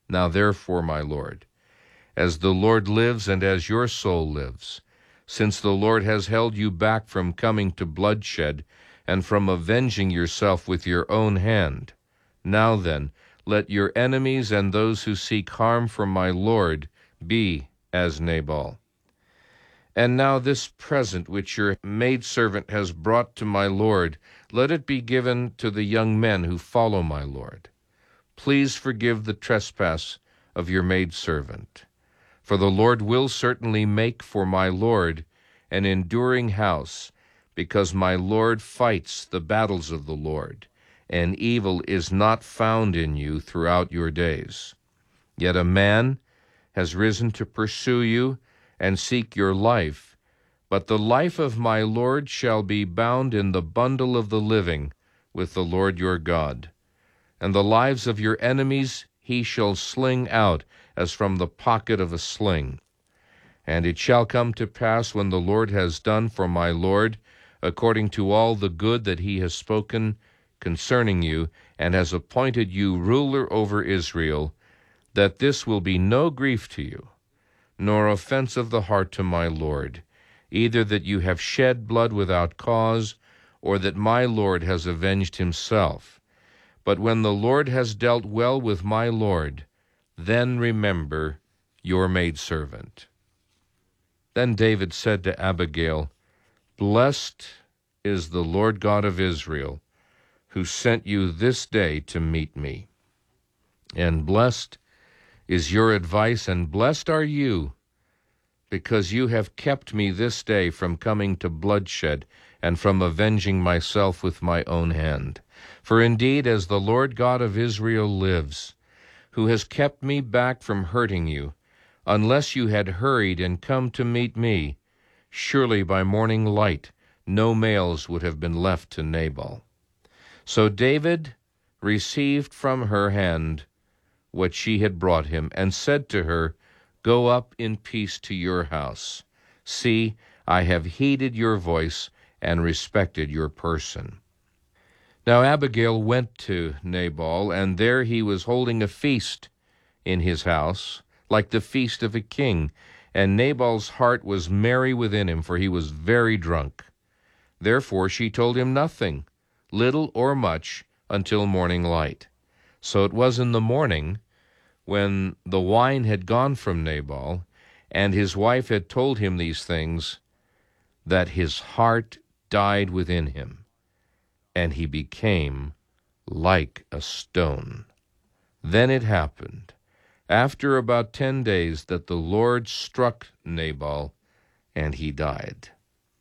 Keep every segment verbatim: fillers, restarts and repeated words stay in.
Now therefore, my lord, as the Lord lives and as your soul lives, since the Lord has held you back from coming to bloodshed and from avenging yourself with your own hand, now then, let your enemies and those who seek harm for my lord be as Nabal. And now this present which your maidservant has brought to my lord, let it be given to the young men who follow my lord. Please forgive the trespass of your maidservant. For the Lord will certainly make for my lord an enduring house, because my lord fights the battles of the Lord, and evil is not found in you throughout your days. Yet a man has risen to pursue you and seek your life, but the life of my lord shall be bound in the bundle of the living with the Lord your God. And the lives of your enemies he shall sling out as from the pocket of a sling. And it shall come to pass, when the Lord has done for my lord, according to all the good that he has spoken concerning you, and has appointed you ruler over Israel, that this will be no grief to you, nor offense of the heart to my lord, either that you have shed blood without cause, or that my lord has avenged himself. But when the Lord has dealt well with my lord, then remember your maidservant. Then David said to Abigail, Blessed is the Lord God of Israel, who sent you this day to meet me. And blessed is your advice, and blessed are you, because you have kept me this day from coming to bloodshed and from avenging myself with my own hand. For indeed, as the Lord God of Israel lives, who has kept me back from hurting you, unless you had hurried and come to meet me, surely by morning light no males would have been left to Nabal. So David received from her hand what she had brought him, and said to her, Go up in peace to your house. See, I have heeded your voice and respected your person. Now Abigail went to Nabal, and there he was holding a feast in his house, like the feast of a king, and Nabal's heart was merry within him, for he was very drunk. Therefore she told him nothing, little or much, until morning light. So it was in the morning, when the wine had gone from Nabal, and his wife had told him these things, that his heart died within him, and he became like a stone. Then it happened, after about ten days, that the Lord struck Nabal, and he died.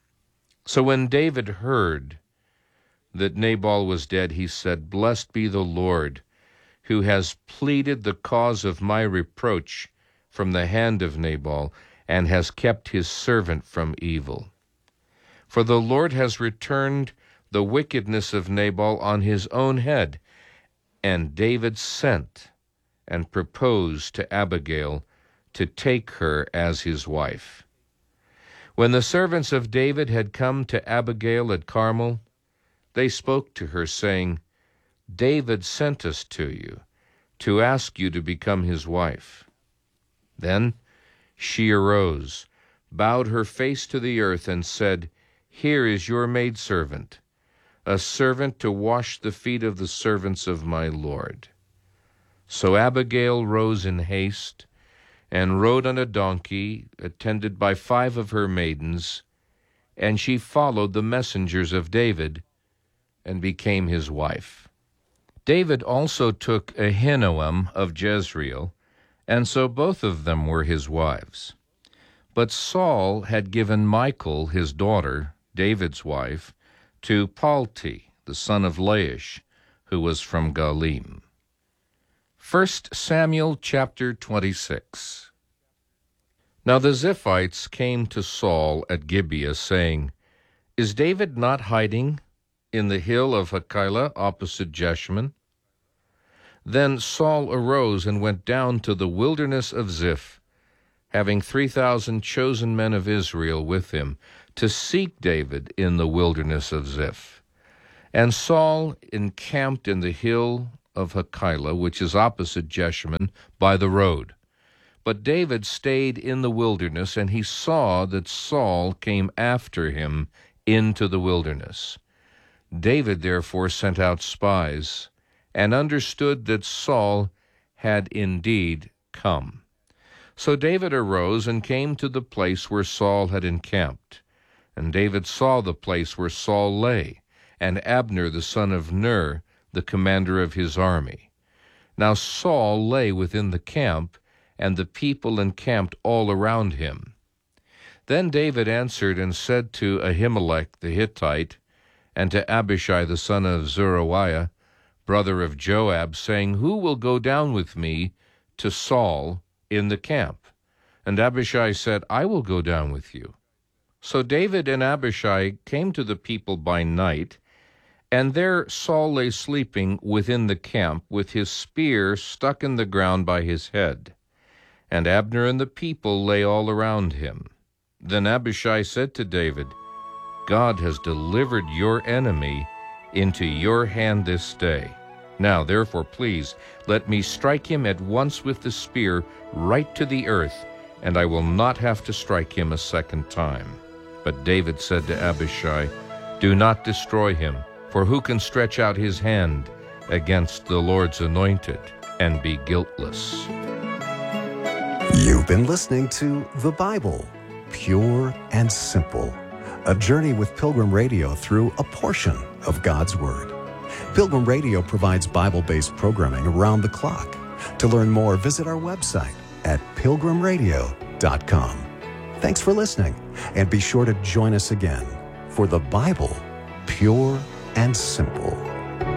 So when David heard that Nabal was dead, he said, Blessed be the Lord, who has pleaded the cause of my reproach from the hand of Nabal, and has kept his servant from evil. For the Lord has returned the wickedness of Nabal on his own head. And David sent and proposed to Abigail to take her as his wife. When the servants of David had come to Abigail at Carmel, they spoke to her, saying, David sent us to you to ask you to become his wife. Then she arose, bowed her face to the earth, and said, Here is your maidservant, a servant to wash the feet of the servants of my Lord. So Abigail rose in haste, and rode on a donkey, attended by five of her maidens, and she followed the messengers of David, and became his wife. David also took Ahinoam of Jezreel, and so both of them were his wives. But Saul had given Michal, his daughter, David's wife, to Palti, the son of Laish, who was from Galim. First Samuel chapter twenty-six. Now the Ziphites came to Saul at Gibeah, saying, Is David not hiding in the hill of Hachilah opposite Jeshimon? Then Saul arose and went down to the wilderness of Ziph, having three thousand chosen men of Israel with him, to seek David in the wilderness of Ziph. And Saul encamped in the hill of Hachilah, which is opposite Jeshimon, by the road. But David stayed in the wilderness, and he saw that Saul came after him into the wilderness. David therefore sent out spies, and understood that Saul had indeed come. So David arose and came to the place where Saul had encamped. And David saw the place where Saul lay, and Abner the son of Ner, the commander of his army. Now Saul lay within the camp, and the people encamped all around him. Then David answered and said to Ahimelech the Hittite, and to Abishai the son of Zeruiah, brother of Joab, saying, Who will go down with me to Saul in the camp? And Abishai said, I will go down with you. So David and Abishai came to the people by night, and there Saul lay sleeping within the camp, with his spear stuck in the ground by his head. And Abner and the people lay all around him. Then Abishai said to David, God has delivered your enemy into your hand this day. Now, therefore, please, let me strike him at once with the spear right to the earth, and I will not have to strike him a second time. But David said to Abishai, Do not destroy him, for who can stretch out his hand against the Lord's anointed and be guiltless? You've been listening to The Bible, Pure and Simple, a journey with Pilgrim Radio through a portion of God's Word. Pilgrim Radio provides Bible-based programming around the clock. To learn more, visit our website at pilgrim radio dot com. Thanks for listening, and be sure to join us again for The Bible, Pure and Simple.